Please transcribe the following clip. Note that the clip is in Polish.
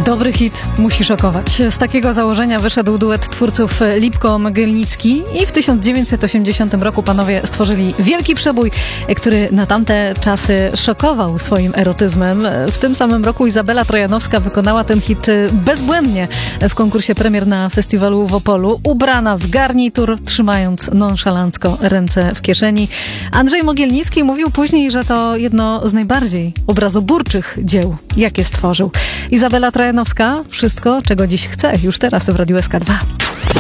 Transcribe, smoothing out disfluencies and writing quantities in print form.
Dobry hit musi szokować. Z takiego założenia wyszedł duet twórców Lipko-Mogielnicki i w 1980 roku panowie stworzyli wielki przebój, który na tamte czasy szokował swoim erotyzmem. W tym samym roku Izabela Trojanowska wykonała ten hit bezbłędnie w konkursie premier na festiwalu w Opolu, ubrana w garnitur, trzymając nonszalancko ręce w kieszeni. Andrzej Mogielnicki mówił później, że to jedno z najbardziej obrazoburczych dzieł, jakie stworzył. Izabela Trojanowska, wszystko, czego dziś chce, już teraz w Radiu SK2.